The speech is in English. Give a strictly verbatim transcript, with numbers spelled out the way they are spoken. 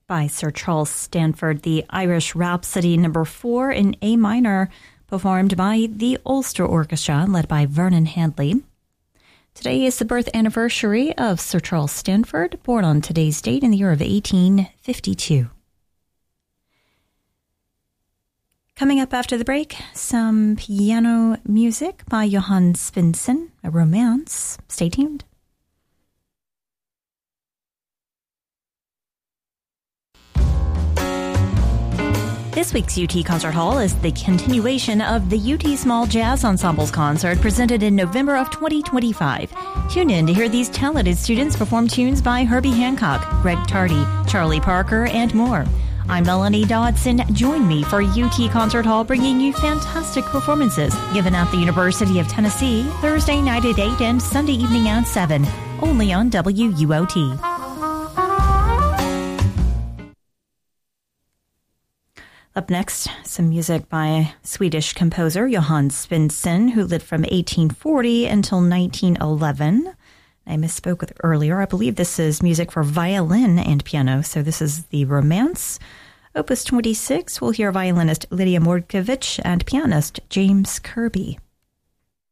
by Sir Charles Stanford, the Irish Rhapsody number four in A minor, performed by the Ulster Orchestra, led by Vernon Handley. Today is the birth anniversary of Sir Charles Stanford, born on today's date in the year of eighteen fifty-two. Coming up after the break, some piano music by Johann Svensson, a romance. Stay tuned. This week's U T Concert Hall is the continuation of the U T Small Jazz Ensembles concert presented in November of twenty twenty-five. Tune in to hear these talented students perform tunes by Herbie Hancock, Greg Tardy, Charlie Parker, and more. I'm Melanie Dodson. Join me for U T Concert Hall, bringing you fantastic performances given at the University of Tennessee, Thursday night at eight and Sunday evening at seven, only on W U O T. Up next, some music by Swedish composer Johann Svensson, who lived from eighteen forty until nineteen eleven. I misspoke with earlier. I believe this is music for violin and piano, so this is the Romance. Opus twenty-six, we'll hear violinist Lydia Mordkovich and pianist James Kirby.